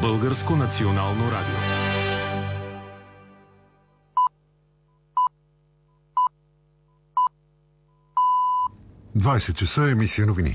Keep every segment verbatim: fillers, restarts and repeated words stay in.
Българско национално радио. двайсет часа, емисия новини.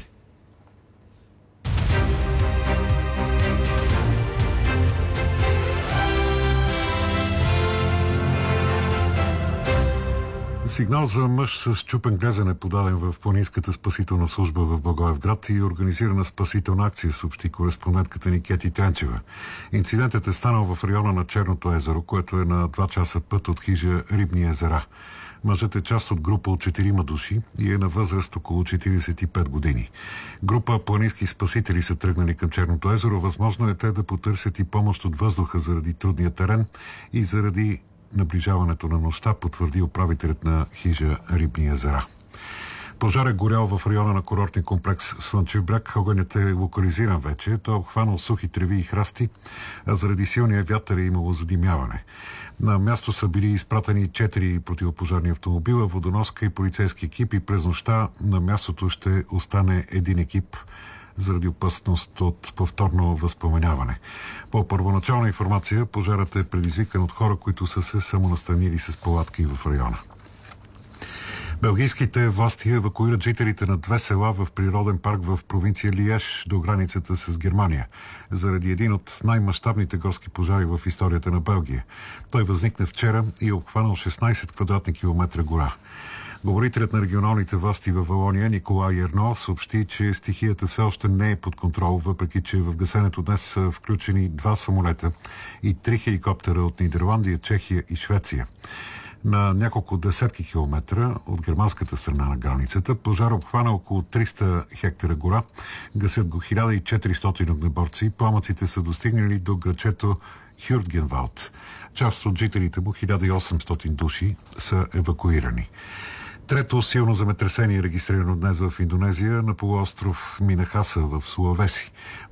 Сигнал за мъж с чупен глезен е подаден в планинската спасителна служба в Благоевград и организирана спасителна акция, съобщи кореспондентката ни Кети Тренчева. Инцидентът е станал в района на Черното езеро, което е на два часа път от хижа Рибни езера. Мъжът е част от група от четирима души и е на възраст около четирийсет и пет години. Група планински спасители са тръгнали към Черното езеро. Възможно е те да потърсят и помощ от въздуха заради трудния терен и заради наближаването на нощта, потвърди управителят на хижа Рибни езера. Пожар е горял в района на курортния комплекс Слънчев бряг. Огънят е локализиран вече. Той е обхванал сухи треви и храсти, а заради силния вятър е имало задимяване. На място са били изпратени четири противопожарни автомобила, водоноска и полицейски екип и през нощта на мястото ще остане един екип заради опасност от повторно възпоменяване. По първоначална информация, пожарът е предизвикан от хора, които са се самонастанили с палатки в района. Белгийските власти евакуират жителите на две села в природен парк в провинция Лиеж до границата с Германия, заради един от най-мащабните горски пожари в историята на Белгия. Той възникна вчера и е обхванал шестнайсет квадратни километра гора. Говорителят на регионалните власти във Валония Николай Ерно съобщи, че стихията все още не е под контрол, въпреки че в гасенето днес са включени два самолета и три хеликоптера от Нидерландия, Чехия и Швеция. На няколко десетки километра от германската страна на границата пожар обхвана около триста хектара гора, гасят го хиляда и четиристотин огнеборци. Пламъците са достигнали до грачето Хюртгенвалд. Част от жителите му, хиляда и осемстотин души, са евакуирани. Трето силно земетресение е регистрирано днес в Индонезия на полуостров Минахаса в Сулавеси.